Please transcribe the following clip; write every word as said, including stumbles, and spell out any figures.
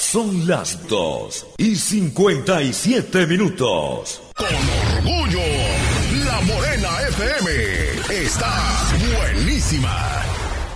Son las dos y cincuenta y siete minutos. Con orgullo, La Morena F M está buenísima.